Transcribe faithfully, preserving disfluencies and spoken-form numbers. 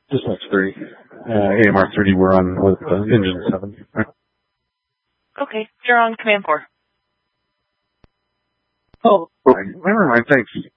Dispatch thirty. Uh, A M R thirty, we're on with uh, engine seven. Okay, you're on command four. Oh, right. Never mind, thanks.